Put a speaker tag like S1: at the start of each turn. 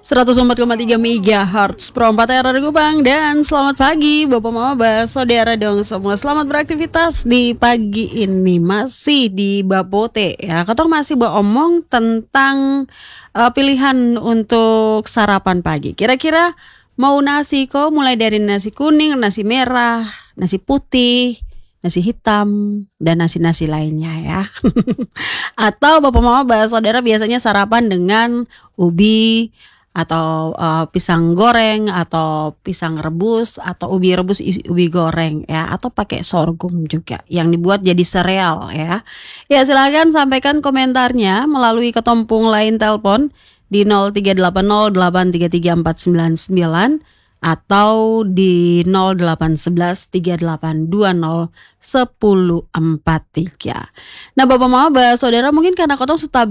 S1: 104,3 MHz Pro 4 era Kupang. Dan selamat pagi Bapak Mama, saudara dong semua. Selamat beraktivitas di pagi ini. Masih di Bapote ya. Ketong masih omong tentang pilihan untuk sarapan pagi. Kira-kira mau nasi kok, mulai dari nasi kuning, nasi merah, nasi putih, nasi hitam, dan nasi-nasi lainnya ya. Atau Bapak Mama, saudara biasanya sarapan dengan ubi atau pisang goreng atau pisang rebus atau ubi rebus ubi goreng ya, atau pakai sorghum juga yang dibuat jadi sereal ya. Ya silakan sampaikan komentarnya melalui ketompung lain telepon di 0380833499 atau di 081138201043. Nah Bapak Mama, saudara, mungkin karena kotong sudah